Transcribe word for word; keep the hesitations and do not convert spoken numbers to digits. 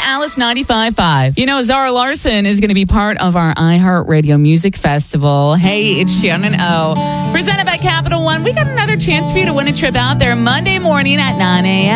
Alice ninety-five point five. You know, Zara Larson is going to be part of our iHeartRadio Music Festival. Hey, it's Shannon O. Presented by Capital One. We got another chance for you to win a trip out there Monday morning at nine a.m.